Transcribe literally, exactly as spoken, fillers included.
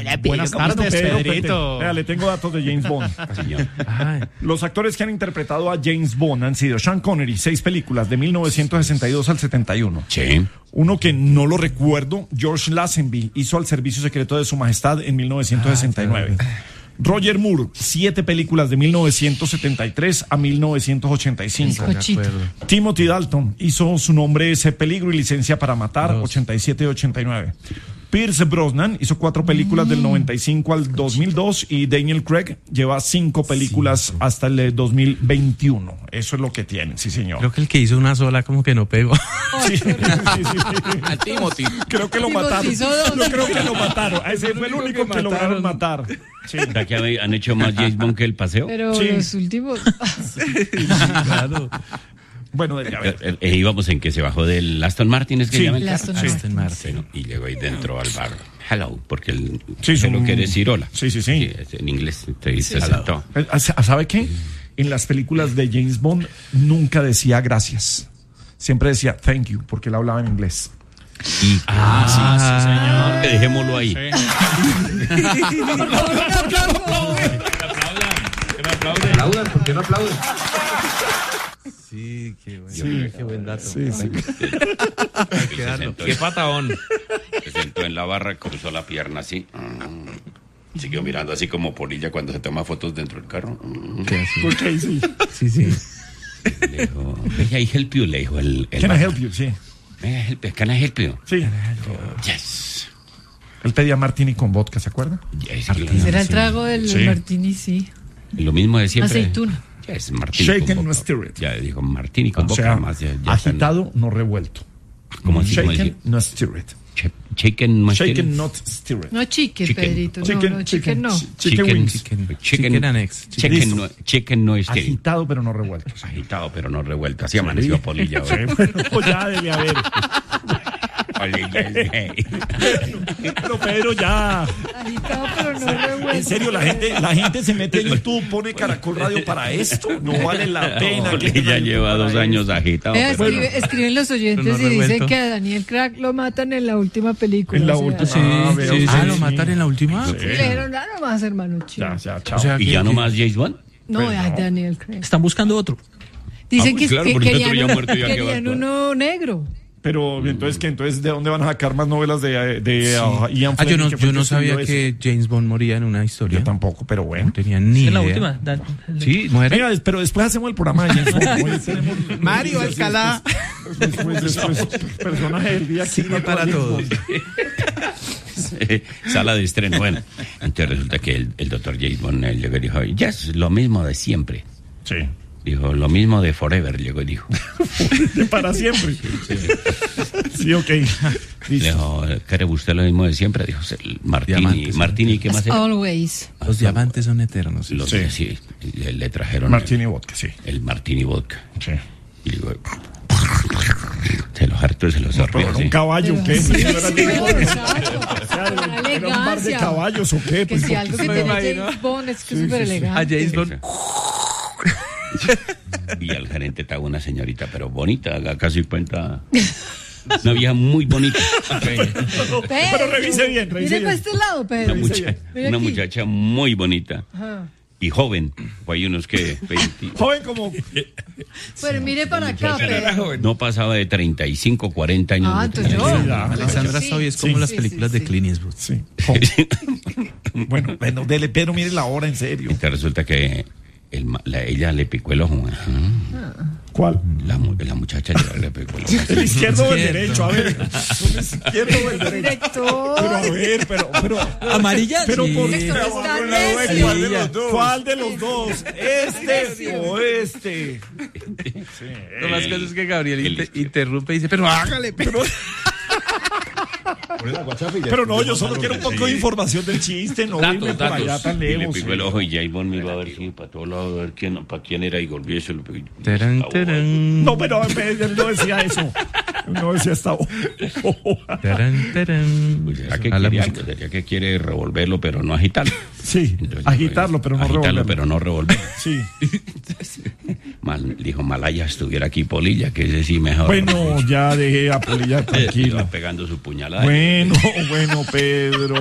Buenas tardes, Pedro, Pedrito. Vea, le tengo datos de James Bond. Señor. Los actores que han interpretado a James Bond han sido Sean Connery, seis películas, de mil novecientos sesenta y dos al setenta y uno. Sí. Uno que no lo recuerdo, George Lazenby, hizo Al Servicio Secreto de Su Majestad en mil novecientos sesenta y nueve. Roger Moore, siete películas de mil novecientos setenta y tres a mil novecientos ochenta y cinco. Timothy Dalton hizo Su nombre es Peligro y Licencia para Matar, Dos. ochenta y siete y ochenta y nueve. Pierce Brosnan hizo cuatro películas mm. del noventa y cinco al dos mil dos y Daniel Craig lleva cinco películas cinco. hasta el dos mil veintiuno. Eso es lo que tiene, sí señor. Creo que el que hizo una sola como que no pegó. Sí, sí, sí, sí. A Timothy. Creo que lo mataron. Yo creo que lo mataron. Ese fue el único que, que lograron matar. Sí. Que han hecho más James Bond que El Paseo. Pero sí. los últimos. Claro. Bueno, de, a ver. Eh, eh, íbamos en que se bajó del Aston Martin, es que sí, llama el Aston carro. Martin. Martin. Y llegó ahí dentro al bar. Hello, porque él sí, sí, lo quiere decir hola. Sí, sí, sí. sí en inglés te dice sí, hello. ¿Sabe qué? En las películas de James Bond nunca decía gracias. Siempre decía thank you, porque él hablaba en inglés. Y, ah, ah, sí, sí, señor. Que dejémoslo ahí. Sí. ¿Por qué no aplauden? ¿Por qué no aplauden? Sí, qué buen, sí, qué buen dato. Sí, sí. Qué patadón. Se sentó en la barra, cruzó la pierna así. Siguió mirando así como polilla cuando se toma fotos dentro del carro. ¿Por qué? Sí. Sí, sí. Le dijo, may I help you? Le dijo el, el Can I help you? Sí. May I help you? Can I help you? Sí. Yes. Él pedía martini con vodka, ¿se acuerda? Yes, Será el trago del sí. martini, sí. Lo mismo de siempre. Aceituna. Yes, martini Shaken, no stirred. Ya dijo martini con o vodka. sea, Más, ya, ya agitado, están... no revuelto. ¿Cómo así? Shaken, no stirred. Chicken, no Shaken, not stirred. No chicken, chicken. Pedrito. Chicken, no, no, chicken, chicken no. Chicken, chicken wings. Chicken, chicken, chicken annex. Chicken, chicken no, chicken no es agitado, pero no revuelto. Agitado, pero no revuelto. Así amaneció Polilla. Sí, bueno, pues ya debe haber. Pero Pedro, ya. Agitado, pero no revuelto. En serio, la gente, la gente se mete en YouTube, pone Caracol Radio para esto. No vale la pena. No, que ya lleva dos años agitado. Vea, Pero... escribe, Bueno. escriben los oyentes no y dicen revuelto. que a Daniel Craig lo matan en la última película. En la o sea, última. Sí, Ah, sí, veo, sí. sí, Ah, sí. ¿lo mataron en la última? Sí. le dijeron, nada más, hermano chico. Ya, ya, chao. O sea, ¿Y que- ya no que- más James Bond? No, Pues a no. Daniel Craig. Están buscando otro. Dicen Ah, pues que, claro, que porque querían, otro ya uno, muerto, ya que va a querían actuar. uno negro. Pero entonces, ¿qué? Entonces, ¿de dónde van a sacar más novelas de, de Sí. uh, Ian Ah, yo Fleming? no, que fue yo el no que escribió sabía eso? que James Bond moría en una historia. Yo tampoco, pero bueno. No tenía ni En la idea. última. Da- Sí, muere. Venga, pero después hacemos el programa de James Bond. Hoy tenemos Mario Alcalá. Después, después, personaje del día. Cine aquí, para James todos. Bond. Sala de estreno. Bueno, entonces resulta que el, el doctor James Bond él llegó y dijo, ya es lo mismo de siempre. Sí. Dijo, lo mismo de Forever, llegó y dijo. Para siempre. Sí, ok. Le Listo. dijo, ¿quiere usted lo mismo de siempre? Dijo, el Martini, Diamantes. Martini, ¿qué más era? Always. Los diamantes son eternos. Los, Sí. sí. le, le trajeron Martini Vodka, sí. el, el Martini Vodka. Sí. Y digo, se los hartó y se los Pero sorbió. era ¿sí? un caballo, Pero ¿qué? sí, No era sí, ningún- exacto. O sea, Una era un bar de elegancia. caballos o qué. Que Pues, si algo que me tiene imagino. James Bond es que es Sí, súper sí, sí. A elegante. James Bond. Y al gerente estaba una señorita, pero bonita, haga casi cuenta. Una vieja muy bonita. Pedro, Pero revise bien, revise Mire para bien. este lado, Una, Pedro. mucha- Mire una aquí. muchacha muy bonita. Ajá. Y joven. Pues hay unos que veinte, Joven como... Pero mire para acá, Pedro. no pasaba de treinta y cinco, cuarenta años. Ah, no entonces tenía. yo. Sí, ya. Alexandra Sí. Soy es como Sí. las Sí, películas sí, de sí. Clint Eastwood. Sí. Bueno, bueno, dele, Pedro, mire la hora, en serio. Entonces resulta que el ma- la- ella le picó el ojo. Ajá. ¿Cuál? La, mu- la muchacha le picó el ojo. ¿El izquierdo o el Izquierdo. derecho? A ver, ¿el izquierdo o el derecho? Director. Pero a ver, pero... pero Amarilla. Pero sí. por Director qué? está ¿Cuál de los necio. dos? ¿Cuál de los dos? ¿Este o este? Lo más caso es que Gabriel el inter- izquierdo. interrumpe y dice, pero hágale, pero... Pero no, yo solo quiero un poco de información del chiste, no Datos, irme por allá datos. tan Y le lejos. picó el ojo y James Bond miró a ver si para todos lados, a ver quién, para quién era y volvió y se lo picó. Tarán, tarán. No, pero él no decía eso. No decía esta voz. Tarán, tarán. Pues será que A la quiere música. algo, sería que quiere revolverlo, pero no agitarlo. Sí, Entonces, agitarlo, pero no agitarlo, revolverlo. pero no revolverlo. Sí. Mal, dijo, Malaya estuviera aquí Polilla, que ese sí mejor. Bueno, ya dejé a Polilla Iba tranquilo. pegando su puñalada. Bueno, bueno, Pedro.